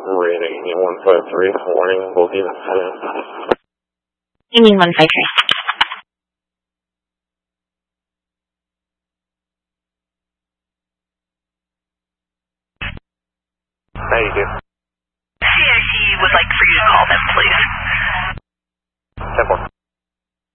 Rating 153, warning, bogey descending. Union 153. How you do?